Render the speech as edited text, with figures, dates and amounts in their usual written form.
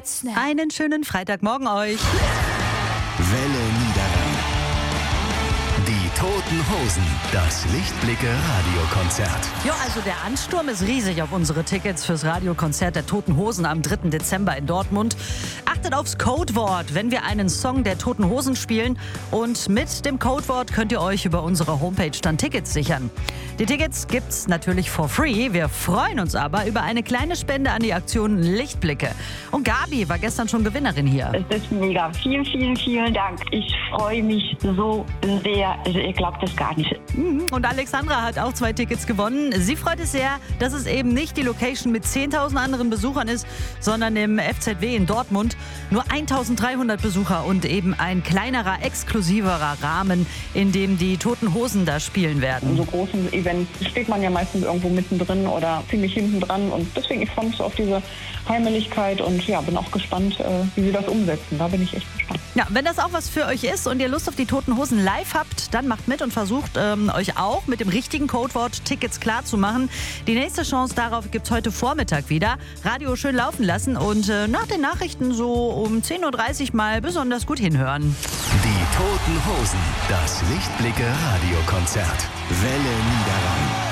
Einen schönen Freitagmorgen euch. Welle Niederrhein. Die Toten Hosen, das Lichtblicke-Radiokonzert. Ja, also der Ansturm ist riesig auf unsere Tickets fürs Radiokonzert der Toten Hosen am 3. Dezember in Dortmund. Achtet aufs Codewort, wenn wir einen Song der Toten Hosen spielen. Und mit dem Codewort könnt ihr euch über unsere Homepage dann Tickets sichern. Die Tickets gibt's natürlich for free. Wir freuen uns aber über eine kleine Spende an die Aktion Lichtblicke. Und Gabi war gestern schon Gewinnerin hier. Es ist mega. Vielen, vielen, vielen Dank. Ich freue mich so sehr. Also ihr glaubt das gar nicht. Und Alexandra hat auch 2 Tickets gewonnen. Sie freut es sehr, dass es eben nicht die Location mit 10.000 anderen Besuchern ist, sondern im FZW in Dortmund. Nur 1.300 Besucher und eben ein kleinerer, exklusiverer Rahmen, in dem die Toten Hosen da spielen werden. In so großen Events steht man ja meistens irgendwo mittendrin oder ziemlich hinten dran. Und deswegen, ich freue mich so auf diese Heimeligkeit und ja, bin auch gespannt, wie sie das umsetzen. Da bin ich echt gespannt. Ja, wenn das auch was für euch ist und ihr Lust auf die Toten Hosen live habt, dann macht mit und versucht euch auch mit dem richtigen Codewort Tickets klar zu machen. Die nächste Chance darauf gibt's heute Vormittag wieder. Radio schön laufen lassen und nach den Nachrichten so um 10.30 Uhr mal besonders gut hinhören. Die Toten Hosen, das Lichtblicke-Radiokonzert. Welle Niederrhein.